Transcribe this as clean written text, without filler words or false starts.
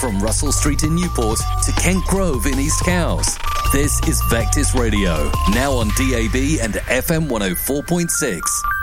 from Russell Street in Newport to Kent Grove in East Cowes. This is Vectis Radio, now on DAB and FM 104.6.